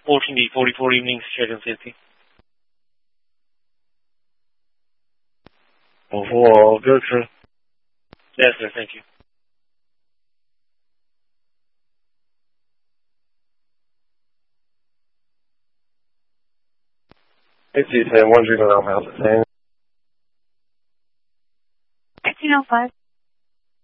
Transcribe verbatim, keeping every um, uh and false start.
fourteen D forty-four evening, straight and safety. four four, good, sir. Yes, sir, thank you. It's ten, one zero, Alpha, ten. fifteen oh five.